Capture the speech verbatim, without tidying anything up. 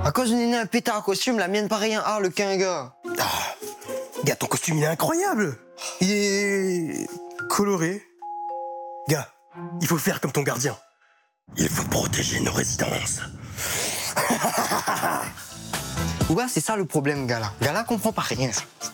À cause d'une un pétard à costume, la mienne paraît un harlequin, gars. Ah, gars, ton costume, il est incroyable. Il est coloré. Gars, il faut faire comme ton gardien. Il faut protéger nos résidences. Ouais, c'est ça le problème, gars là. Gars là comprend pas rien, ça.